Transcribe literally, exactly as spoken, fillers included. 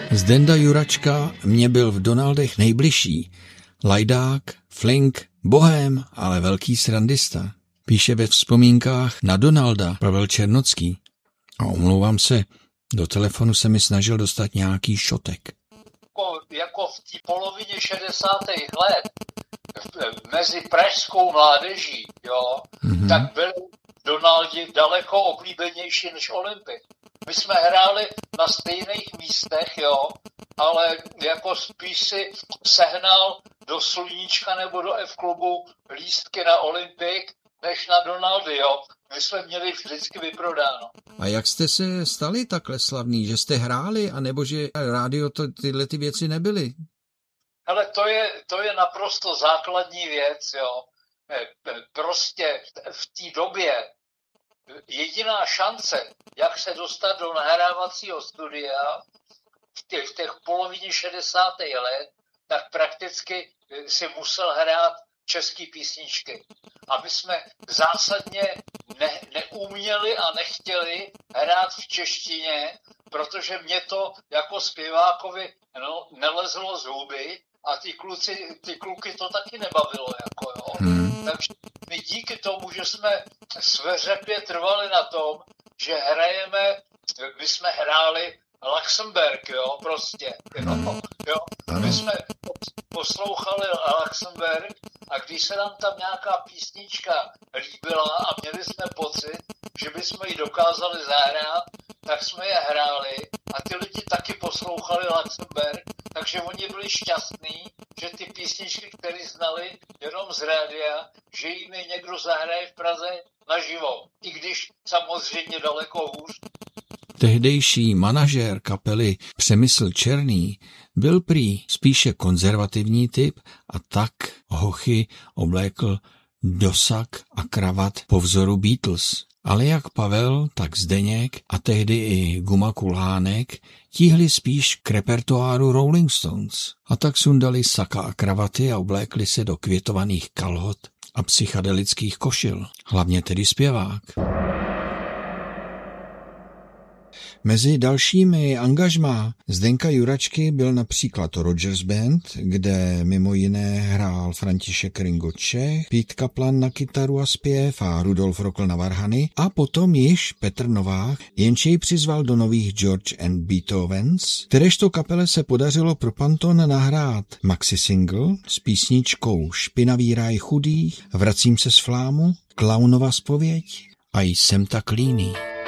Zdenda Juračka mě byl v Donaldech nejbližší. Lajdák, flink, bohém, ale velký srandista. Píše ve vzpomínkách na Donalda Pavel Černocký. A omlouvám se, do telefonu se mi snažil dostat nějaký šotek. Jako, jako v té polovině šedesátých let mezi pražskou mládeží, jo, mm-hmm. tak byli Donaldi daleko oblíbenější než Olympik. My jsme hráli na stejných místech, jo, ale jako spíš si sehnal do Sluníčka nebo do F-klubu lístky na Olympik, než na Donaldy, jo. My jsme měli vždycky vyprodáno. A jak jste se stali takhle slavný, že jste hráli, anebo že rádio to, tyhle ty věci nebyly? Ale to je, to je naprosto základní věc, jo. Prostě v té době jediná šance, jak se dostat do nahrávacího studia v těch, v těch polovině šedesátých let, tak prakticky si musel hrát český písničky. A my jsme zásadně ne, neuměli a nechtěli hrát v češtině, protože mě to jako zpěvákovi no, nelezlo z huby a ty, kluci, ty kluky to taky nebavilo. Jako, jo. Hmm. Takže my díky tomu, že jsme sveřepě trvali na tom, že hrajeme, my jsme hráli Luxemburg, jo, prostě, jo, jo. My jsme poslouchali Luxemburg a když se nám tam nějaká písnička líbila a měli jsme pocit, že bychom ji dokázali zahrát, tak jsme je hráli a ty lidi taky poslouchali Luxemburg, takže oni byli šťastní, že ty písničky, které znali jenom z rádia, že jim je někdo zahraje v Praze naživo, i když samozřejmě daleko hůř. Tehdejší manažér kapely Přemysl Černý byl prý spíše konzervativní typ a tak hochy oblékl dosak a kravat po vzoru Beatles. Ale jak Pavel, tak Zdeněk a tehdy i Guma Kulhánek tíhli spíš k repertoáru Rolling Stones. A tak sundali saka a kravaty a oblékli se do květovaných kalhot a psychedelických košil. Hlavně tedy zpěvák. Mezi dalšími angažmá Zdenka Juračky byl například Rogers Band, kde mimo jiné hrál František Ringo Čech, Pete Kaplan na kytaru a zpěv a Rudolf Rokl na varhany a potom již Petr Novák, jenž jej přizval do nových George and Beethovens, kteréžto kapele se podařilo pro Panton nahrát maxi single s písničkou Špinavý ráj chudých, Vracím se z Flámu, Klaunova zpověď a Jsem tak líný.